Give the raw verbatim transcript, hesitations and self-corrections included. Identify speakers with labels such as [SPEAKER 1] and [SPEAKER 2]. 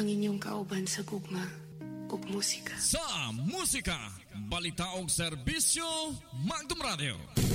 [SPEAKER 1] ang inyong kauban sa gugma ug musika.
[SPEAKER 2] Sa musika, balita og serbisyo, Magdum Radio.